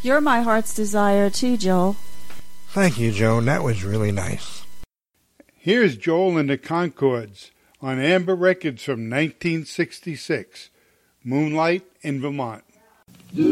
You're my heart's desire too, Joel. Thank you, Joan. That was really nice. Here's Joel and the Concords on Amber Records from 1966, Moonlight in Vermont.